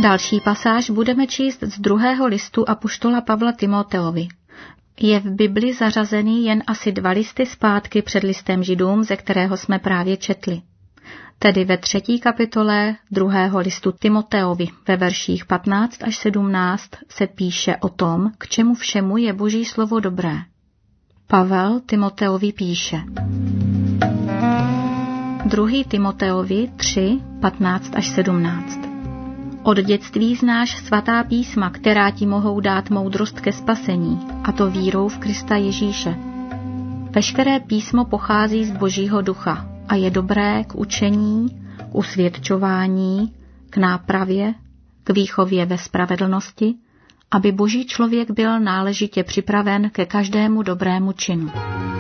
Další pasáž budeme číst z 2. listu apoštola Pavla Timoteovi. Je v Bibli zařazený jen asi 2 listy zpátky před listem Židům, ze kterého jsme právě četli. Tedy ve 3. kapitole 2. listu Timoteovi ve verších 15 až 17 se píše o tom, k čemu všemu je Boží slovo dobré. Pavel Timoteovi píše. 2. Timoteovi 3, 15 až 17. Od dětství znáš svatá písma, která ti mohou dát moudrost ke spasení, a to vírou v Krista Ježíše. Veškeré písmo pochází z Božího ducha a je dobré k učení, k usvědčování, k nápravě, k výchově ve spravedlnosti, aby Boží člověk byl náležitě připraven ke každému dobrému činu.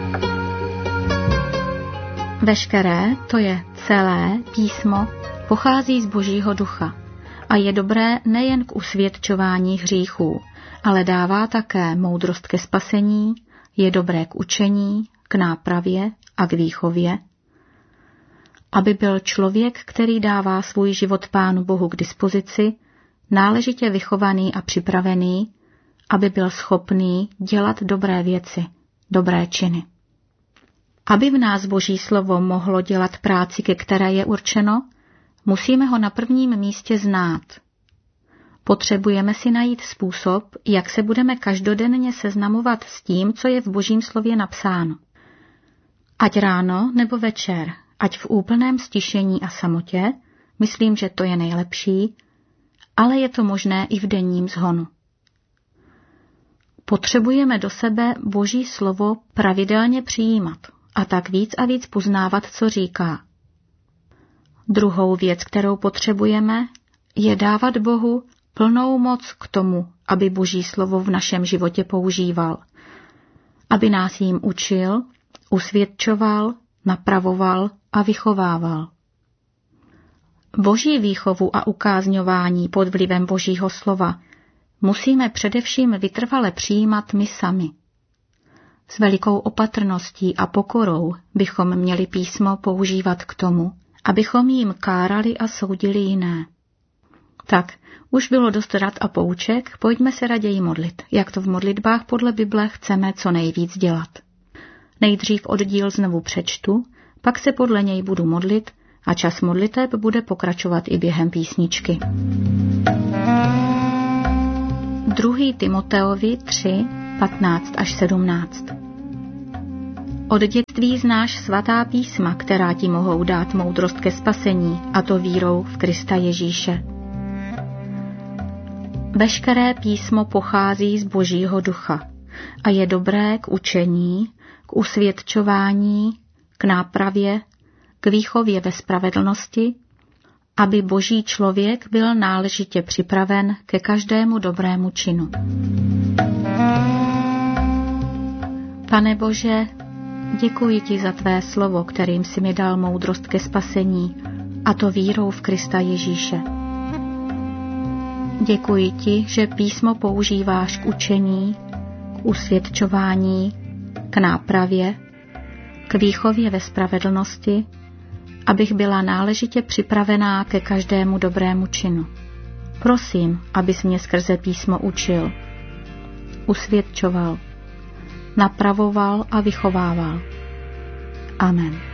Veškeré, to je celé písmo, pochází z Božího ducha a je dobré nejen k usvědčování hříchů, ale dává také moudrost ke spasení, je dobré k učení, k nápravě a k výchově, aby byl člověk, který dává svůj život Pánu Bohu k dispozici, náležitě vychovaný a připravený, aby byl schopný dělat dobré věci, dobré činy. Aby v nás Boží slovo mohlo dělat práci, ke které je určeno, musíme ho na prvním místě znát. Potřebujeme si najít způsob, jak se budeme každodenně seznamovat s tím, co je v Božím slově napsáno. Ať ráno nebo večer, ať v úplném stišení a samotě, myslím, že to je nejlepší, ale je to možné i v denním zhonu. Potřebujeme do sebe Boží slovo pravidelně přijímat a tak víc a víc poznávat, co říká. Druhou věc, kterou potřebujeme, je dávat Bohu plnou moc k tomu, aby Boží slovo v našem životě používal, aby nás jím učil, usvědčoval, napravoval a vychovával. Boží výchovu a ukázňování pod vlivem Božího slova musíme především vytrvale přijímat my sami. S velikou opatrností a pokorou bychom měli písmo používat k tomu, abychom jim kárali a soudili jiné. Tak, už bylo dost rad a pouček, pojďme se raději modlit, jak to v modlitbách podle Bible chceme co nejvíc dělat. Nejdřív oddíl znovu přečtu, pak se podle něj budu modlit a čas modliteb bude pokračovat i během písničky. 2. Timoteovi 3, 15 až 17. Od dětství znáš svatá písma, která ti mohou dát moudrost ke spasení, a to vírou v Krista Ježíše. Veškeré písmo pochází z Božího ducha a je dobré k učení, k usvědčování, k nápravě, k výchově ve spravedlnosti, aby Boží člověk byl náležitě připraven ke každému dobrému činu. Pane Bože, děkuji ti za tvé slovo, kterým jsi mi dal moudrost ke spasení, a to vírou v Krista Ježíše. Děkuji ti, že písmo používáš k učení, k usvědčování, k nápravě, k výchově ve spravedlnosti, abych byla náležitě připravená ke každému dobrému činu. Prosím, abys mě skrze písmo učil, usvědčoval, napravoval a vychovával. Amen.